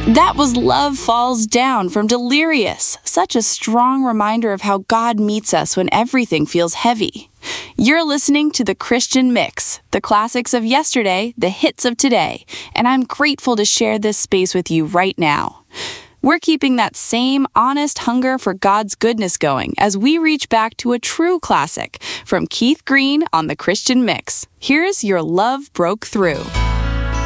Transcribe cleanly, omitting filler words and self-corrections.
That was Love Falls Down from Delirious, such a strong reminder of how God meets us when everything feels heavy. You're listening to The Christian Mix, the classics of yesterday, the hits of today, and I'm grateful to share this space with you right now. We're keeping that same honest hunger for God's goodness going as we reach back to a true classic from Keith Green on The Christian Mix. Here's Your Love Broke Through.